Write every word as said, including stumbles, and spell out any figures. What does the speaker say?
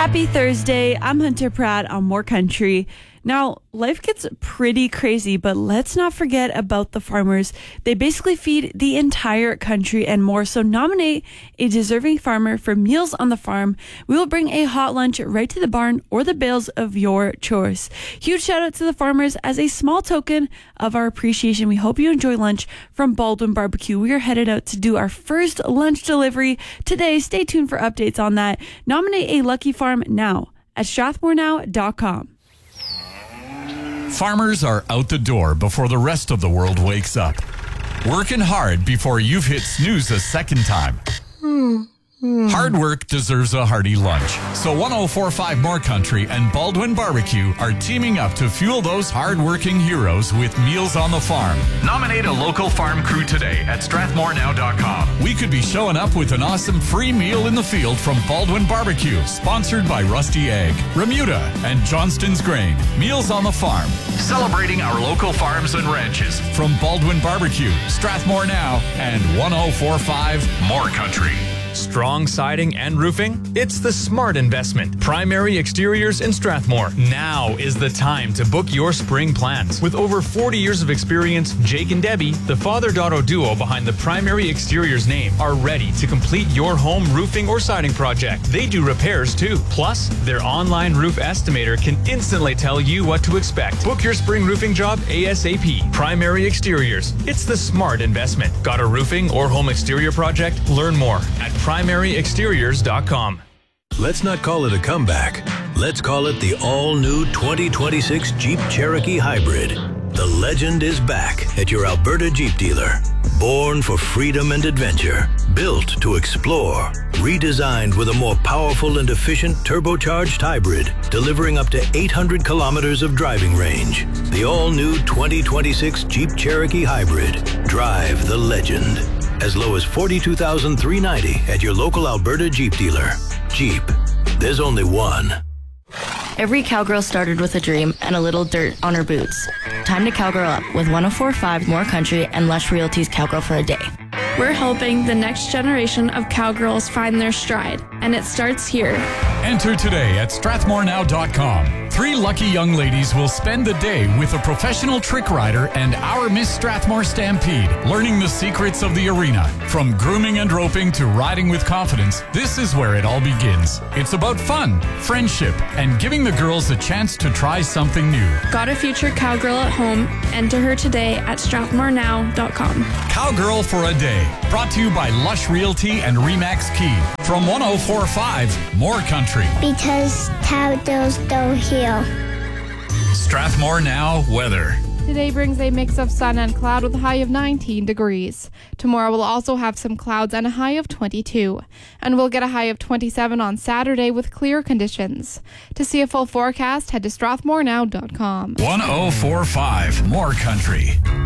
Happy Thursday. I'm Hunter Pratt on More Country. Now, life gets pretty crazy, but let's not forget about the farmers. They basically feed the entire country and more. So nominate a deserving farmer for Meals on the Farm. We will bring a hot lunch right to the barn or the bales of your choice. Huge shout out to the farmers as a small token of our appreciation. We hope you enjoy lunch from Baldwin Barbecue. We are headed out to do our first lunch delivery today. Stay tuned for updates on that. Nominate a lucky farm now at strathmore now dot com. Farmers are out the door before the rest of the world wakes up. Working hard before you've hit snooze a second time. Hard work deserves a hearty lunch. So one oh four point five More Country and Baldwin Barbecue are teaming up to fuel those hard-working heroes with Meals on the Farm. Nominate a local farm crew today at strathmore now dot com. We could be showing up with an awesome free meal in the field from Baldwin Barbecue, sponsored by Rusty Egg, Remuda, and Johnston's Grain. Meals on the Farm, celebrating our local farms and ranches from Baldwin Barbecue, Strathmore Now, and one oh four point five More Country. Strong siding and roofing? It's the smart investment. Primary Exteriors in Strathmore. Now is the time to book your spring plans. With over forty years of experience, Jake and Debbie, the father-daughter duo behind the Primary Exteriors name, are ready to complete your home roofing or siding project. They do repairs too. Plus, their online roof estimator can instantly tell you what to expect. Book your spring roofing job ASAP. Primary Exteriors. It's the smart investment. Got a roofing or home exterior project? Learn more at primary exteriors dot com. Let's not call it a comeback. Let's call it the all-new twenty twenty-six Jeep Cherokee Hybrid. The legend is back at your Alberta Jeep dealer. Born for freedom and adventure. Built to explore. Redesigned with a more powerful and efficient turbocharged hybrid, delivering up to eight hundred kilometers of driving range. The all-new twenty twenty-six Jeep Cherokee Hybrid. Drive the legend. As low as forty-two thousand three hundred ninety dollars at your local Alberta Jeep dealer. Jeep. There's only one. Every cowgirl started with a dream and a little dirt on her boots. Time to cowgirl up with one oh four point five More Country and Lush Realty's Cowgirl for a Day. We're helping the next generation of cowgirls find their stride, and it starts here. Enter today at strathmore now dot com. Three lucky young ladies will spend the day with a professional trick rider and our Miss Strathmore Stampede, learning the secrets of the arena. From grooming and roping to riding with confidence, this is where it all begins. It's about fun, friendship, and giving the girls a chance to try something new. Got a future cowgirl at home? Enter her today at strathmore now dot com. Cowgirl for a Day, brought to you by Lush Realty and Remax Key. From one oh four point five More Country. Because cowgirls don't heal. Strathmore Now weather. Today brings a mix of sun and cloud with a high of nineteen degrees. Tomorrow we'll also have some clouds and a high of twenty-two. And we'll get a high of twenty-seven on Saturday with clear conditions. To see a full forecast, head to strathmore now dot com. one oh four point five More Country.